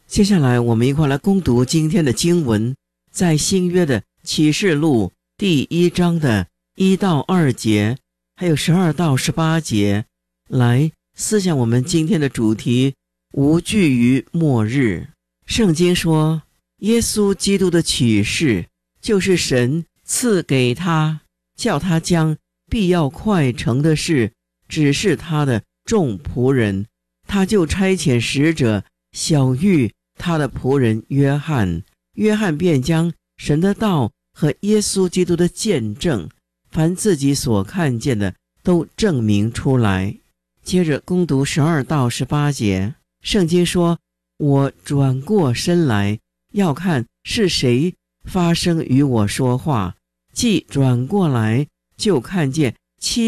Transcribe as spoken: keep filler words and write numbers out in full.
接下来我们一块来攻读今天的经文，在新约的启示录第一章的一到二节，还有十二到十八节，来思想我们今天的主题：无惧于末日。圣经说，耶稣基督的启示就是神赐给他，叫他将必要快成的事指示他的众仆人，他就差遣使者晓谕他的仆人约翰，约翰便将神的道和耶稣基督的见证，凡自己所看见的都证明出来。接着攻读十二到十八节，圣经说，我转过身来，要看是谁发声与我说话，既转过来，就看见七